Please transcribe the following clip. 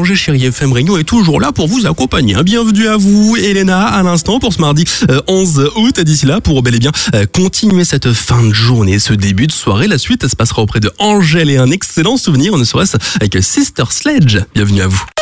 Angers Chéri FM Réunion est toujours là pour vous accompagner. Bienvenue à vous, Elena, à l'instant pour ce mardi 11 août. D'ici là, pour bel et bien continuer cette fin de journée, ce début de soirée. La suite se passera auprès de Angèle et un excellent souvenir, ne serait-ce avec Sister Sledge. Bienvenue à vous.